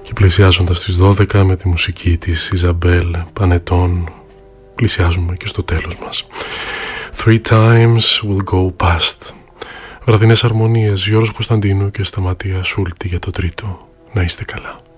Και πλησιάζοντας τις 12 με τη μουσική της Ιζαμπέλ Πανετών, πλησιάζουμε και στο τέλος μας. 3 times will go past. Βραδινές αρμονίες, Γιώργος Κωνσταντίνου και Σταματία Σούλτη για το τρίτο. Να είστε καλά.